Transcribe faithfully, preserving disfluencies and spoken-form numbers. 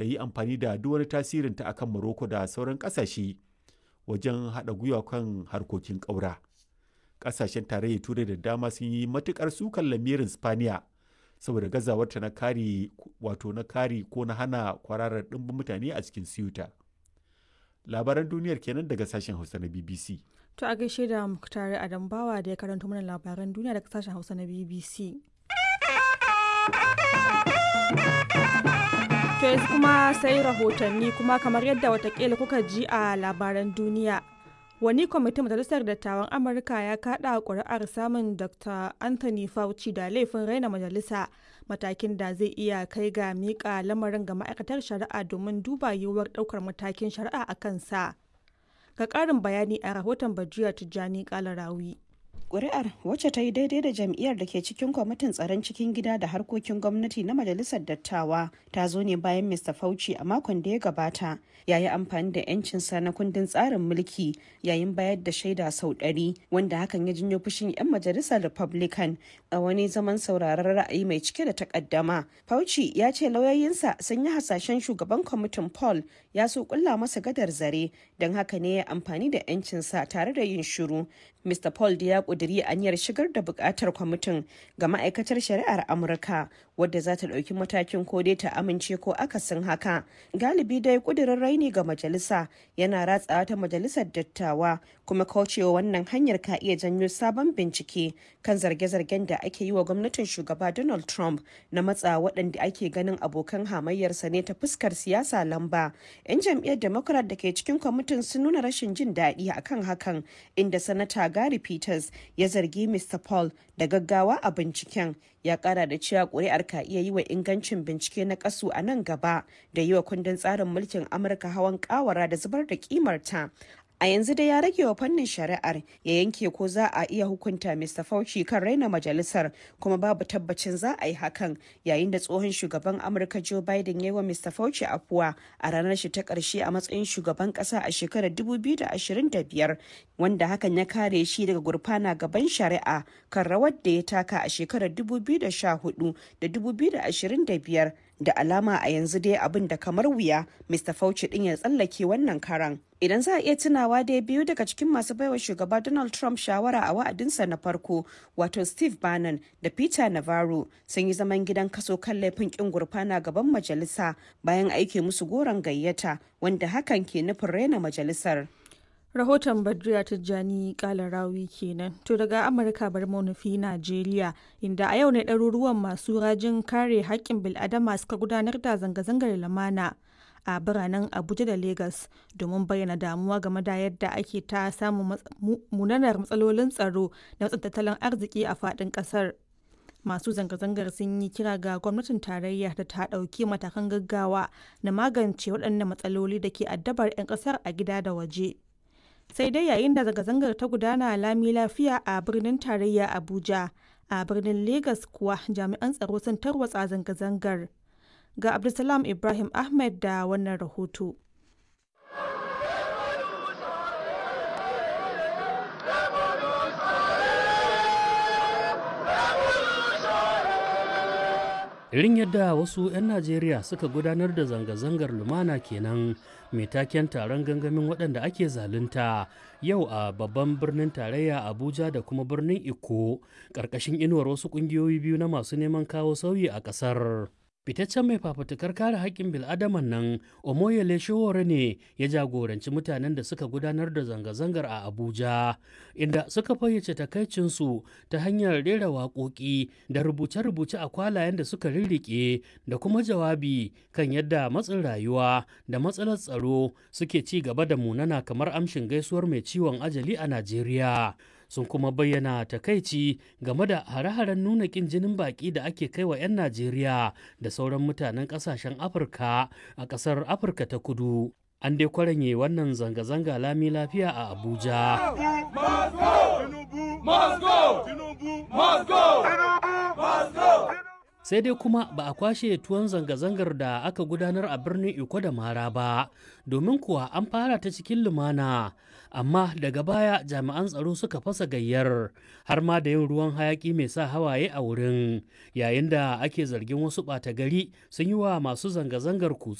ta yi amfani da duk wani tasirinta akan Morocco da sauran ƙasashe wajen haɗa gwiwa kan harkokin ƙaura. Ƙasashen tarayyar Turai da dama sun yi matuƙar sukan lamirin Spaniya saboda gazawarta na kare wato na kare ko na hana kwararar ɗimbin mutane a cikin Ceuta. Labaran duniyar kenan daga sashen Hausa na B B C. To a gaishe da Muktari Adambawa da ya karanto mana labaran duniya daga sashen Hausa na B B C. To yanzu kuma sai rahotanni kuma kamar yadda watakila kuka ji a labaran duniya. Wani kwamitin Majalisar Dattawan Amurka ya kaɗa ƙuri'ar samun Doctor Anthony Fauci da laifin raina majalisa, matakin da zai iya kai ga miƙa lamarin ga ma'aikatar shari'a domin duba yiwuwar ɗaukar matakin shari'a a kansa. Ga ƙarin bayani a rahoton Bajiya Tijjani Kalarawi. Ƙuri'ar wacce ta yi daidai da jam'iyyar da ke cikin kwamitin tsaron cikin gida da harkokin gwamnati na majalisar dattawa ta zo ne bayan Mr. Fauci a makon da ya gabata ya yi amfani da 'yancinsa na kundin tsarin mulki yayin bayar da shaida sau ɗari, wanda hakan ya janyo fushin 'yan majalisar Republican a wani zaman sauraron ra'ayi mai cike da takaddama. Fauci ya ce lauyoyinsa sun yi hasashen shugaban kwamitin Paul ya so kulla masa gadar zare, don haka ne ya amfani da 'yancinsa tare da yin shiru. Mr. Paul da ya ƙudiri aniyar shigar da buƙatar kwamitin ga ma'aikatar shari'ar Amurka, wadda za ta ɗauki matakin ko dai ta amince ko akasin haka. Galibi dai ƙudirin raini ga majalisa yana ratsawa ta majalisar dattawa, kuma kaucewa wannan hanyar ka iya janyo sabon bincike kan zarge-zargen da ake yi wa gwamnatin shugaba Donald Trump na matsa waɗanda ake ganin abokan hamayyarsa ne ta fuskar siyasa lamba. 'Yan jam'iyyar Democrat da ke cikin kwamitin sun nuna rashin jin daɗi akan hakan, inda sanata Gary Peters ya zargi Mr. Paul da gaggawa a binciken. Ya kara da cewa ƙuri'ar ka iya yi wa ingancin bincike na kasu a nan gaba da yi wa kundin tsarin mulkin Amurka hawan kawara da zubar da kimarta. A yanzu dai ya rage wa fannin shari'ar ya yanke ko za a iya hukunta Mr. Fauci kan raina majalisar, kuma babu tabbacin za a yi hakan, yayin da tsohon shugaban Amurka Joe Biden ya yi wa Mr. Fauci afuwa a ranar shi ta ƙarshe a matsayin shugaban ƙasa a shekarar dubu biyu da ashirin da biyar, wanda hakan ya kare shi daga gurfana gaban shari'a kan rawar da ya taka a shekarar dubu biyu da sha hudu da dubu biyu da ashirin da biyar. Da alama a yanzu dai abin da kamar wuya Mr. Fauci din ya tsallake wannan karan. Idan za a iya tunawa dai biyu daga cikin masu baiwa shugaba Donald Trump shawara a wa'adinsa na farko, wato Steve Bannon da Peter Navarro, sun yi zaman gidan kaso kan laifin kin gurfana gaban majalisa bayan aike musu goron gayyata, wanda hakan ke nufin raina majalisar. Rahoton Badriya Tijjani Kalarawi kenan. To daga Amurka bar mu nufi Najeriya, inda a yau ne ɗaruruwan masu rajin kare haƙƙin bil'adama suka gudanar da zanga-zangar lamana a biranen Abuja da Legas domin bayyana damuwa game da yadda ake ta samun munanar matsalolin tsaro da matsin tattalin arziki a faɗin ƙasar. Masu zanga-zangar sun yi kira ga gwamnatin tarayya da ta ɗauki matakan gaggawa na magance waɗannan matsaloli da ke addabar 'yan ƙasar a gida da waje. Sai dai yayin da zanga-zangar ta gudana lami lafiya a birnin tarayya Abuja, a birnin Legas kuwa jami'an tsaro sun tarwatsa zanga-zangar. Ga Abdulsalam Ibrahim Ahmed da wannan rahoto. Irin yadda wasu 'yan Najeriya suka gudanar da zanga-zangar lumana kenan mai taken taron gangamin waɗanda ake zalunta yau a babban birnin tarayya Abuja da kuma birnin Ikko ƙarƙashin inuwar wasu ƙungiyoyi biyu na masu neman kawo sauyi a ƙasar. Fitaccen mai fafutukar kare haƙƙin bil'adaman nan Omoyele Sowore ne ya jagoranci mutanen da suka gudanar da zanga-zangar a Abuja, inda suka fayyace takaicinsu ta hanyar rera waƙoƙi da rubuce-rubuce a kwalayen da suka rirriƙe da kuma jawabi kan yadda matsin rayuwa da matsalar tsaro suke ci gaba da munana kamar amshin gaisuwar mai ciwon ajali a Najeriya. Sun kuma bayyana takaici game da hare-haren nuna ƙin jinin baƙi da ake kai wa 'yan Najeriya da sauran mutanen ƙasashen Afirka a ƙasar Afirka ta Kudu. An dai kwaranye wannan zanga-zanga lami lafiya a Abuja. Sai dai kuma ba a kwashe tuwon zanga-zangar da aka gudanar a birnin Iko da Mara ba, domin kuwa an fara ta cikin lumana, amma daga baya jami'an tsaro suka fasa gayyar har ma da yin ruwan hayaki mai sa hawaye a wurin, yayin da ake zargin wasu ɓata gari sun yi wa masu zanga-zangar kutse